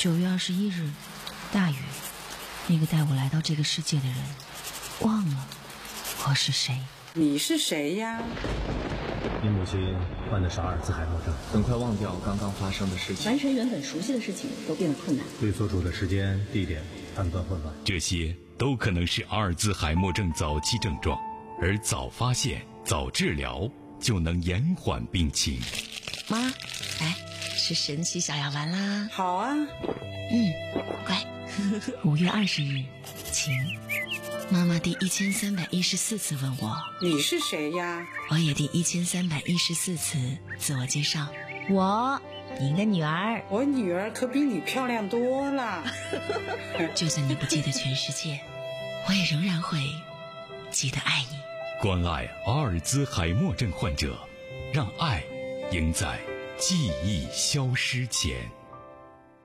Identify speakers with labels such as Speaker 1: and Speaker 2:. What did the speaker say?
Speaker 1: 9月21日，大雨。那个带我来到这个世界的人，忘了我是谁。
Speaker 2: 你是谁呀？
Speaker 3: 你母亲患的是阿尔兹海默症，
Speaker 4: 很快忘掉刚刚发生的事情，
Speaker 5: 完成原本熟悉的事情都变得困难，
Speaker 3: 对所处的时间、地点判断混乱，
Speaker 6: 这些都可能是阿尔兹海默症早期症状，而早发现、早治疗就能延缓病情。
Speaker 1: 妈，来吃神奇小药丸啦！
Speaker 2: 好啊，
Speaker 1: 乖。5月20日，晴。妈妈第1314次问我
Speaker 2: 你是谁呀？
Speaker 1: 我也第1314次自我介绍，我，您的女儿。
Speaker 2: 我女儿可比你漂亮多了。
Speaker 1: 就算你不记得全世界，我也仍然会记得爱你。
Speaker 6: 关爱阿尔兹海默症患者，让爱赢在记忆消失前。